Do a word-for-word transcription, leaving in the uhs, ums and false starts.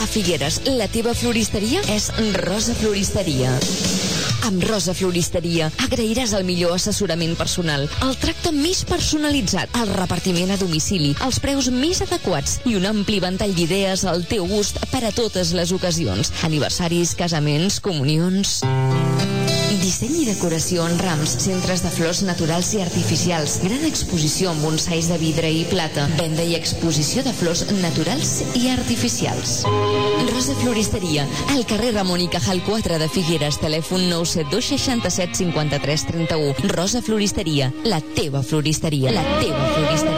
Figueres, la teva floristeria és Rosa Floristeria. Amb Rosa Floristeria agrairàs el millor assessorament personal, el tracte més personalitzat, el repartiment a domicili, els preus més adequats i un ampli ventall d'idees al teu gust per a totes les ocasions. Aniversaris, casaments, comunions... Disseny i decoració en rams, centres de flors naturals i artificials, gran exposició amb bonsais de vidre i plata, venda i exposició de flors naturals i artificials. Rosa Floristeria, al carrer Ramon i Cajal quatre de Figueres, telèfon nou set dos seixanta-set cinquanta-tres trenta-u. Rosa Floristeria, la teva floristeria, la teva floristeria.